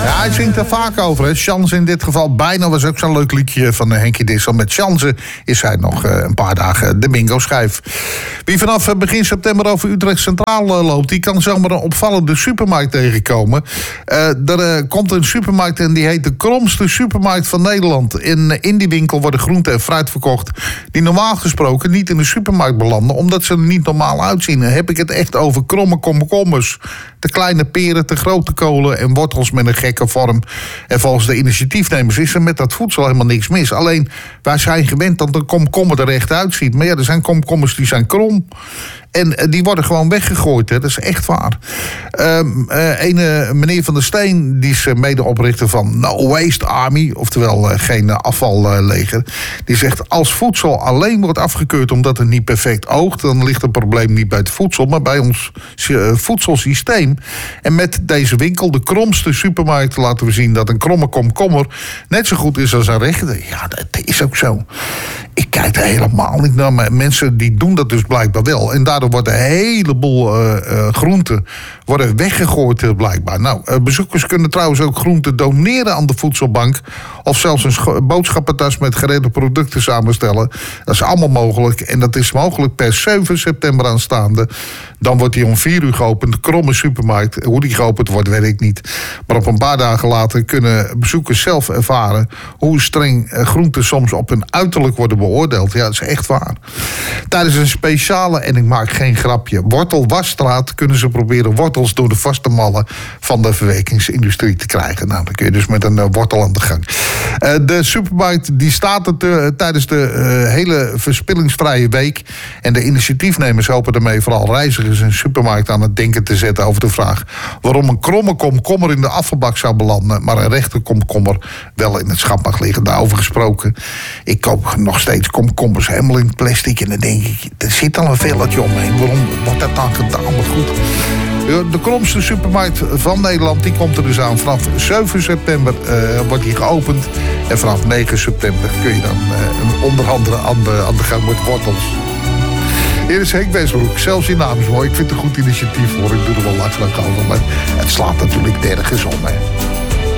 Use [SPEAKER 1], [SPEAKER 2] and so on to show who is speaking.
[SPEAKER 1] Ja, hij zingt er vaak over. Hè. Chance in dit geval. Bijna was ook zo'n leuk liedje van Henkie Dissel. Met Chance is hij nog een paar dagen de bingo-schijf. Wie vanaf begin september over Utrecht Centraal loopt, die kan zomaar een opvallende supermarkt tegenkomen. Er komt een supermarkt en die heet de kromste supermarkt van Nederland. In die winkel worden groente en fruit verkocht die normaal gesproken niet in de supermarkt belanden, omdat ze er niet normaal uitzien. Dan heb ik het echt over kromme komkommers, de kleine peren, de grote kolen en wortels met een gekke vorm. En volgens de initiatiefnemers is er met dat voedsel helemaal niks mis. Alleen, wij zijn gewend dat de komkommer er echt uitziet. Maar ja, er zijn komkommers die zijn krom. En die worden gewoon weggegooid, hè. Dat is echt waar. Meneer Van der Steen, die is medeoprichter van No Waste Army, oftewel geen afvalleger. Die zegt, als voedsel alleen wordt afgekeurd omdat het niet perfect oogt, dan ligt het probleem niet bij het voedsel, maar bij ons voedselsysteem. En met deze winkel, de kromste supermarkt, laten we zien dat een kromme komkommer net zo goed is als een rechte. Ja, dat is ook zo. Ik kijk er helemaal niet naar, maar mensen die doen dat dus blijkbaar wel. En daardoor wordt een heleboel groenten worden weggegooid blijkbaar. Nou, bezoekers kunnen trouwens ook groenten doneren aan de voedselbank, of zelfs een boodschappentas met gereede producten samenstellen. Dat is allemaal mogelijk. En dat is mogelijk per 7 september aanstaande. Dan wordt die om 4 uur geopend. De kromme supermarkt. Hoe die geopend wordt, weet ik niet. Maar op een paar dagen later kunnen bezoekers zelf ervaren hoe streng groenten soms op hun uiterlijk worden beoordeeld. Ja, dat is echt waar. Tijdens een speciale, en ik maak geen grapje, wortelwasstraat kunnen ze proberen wortels door de vaste mallen van de verwerkingsindustrie te krijgen. Nou, dan kun je dus met een wortel aan de gang. De supermarkt die staat er tijdens de hele verspillingsvrije week. En de initiatiefnemers hopen daarmee vooral reizigers en supermarkt aan het denken te zetten over de vraag waarom een kromme komkommer in de afvalbak zou belanden, maar een rechte komkommer wel in het schap mag liggen. Daarover gesproken, ik koop nog steeds komkommers helemaal in plastic en dan denk ik, er zit al een velletje omheen. Waarom wordt dat dan gedaan? Maar goed. De kromste supermarkt van Nederland, die komt er dus aan. Vanaf 7 september wordt die geopend. En vanaf 9 september kun je dan onder andere aan de gang met wortels. Hier is Henk Westbroek. Zelfs je naam is mooi. Ik vind het een goed initiatief hoor. Ik doe er wel lacherig over. Maar het slaat natuurlijk nergens om. Hè.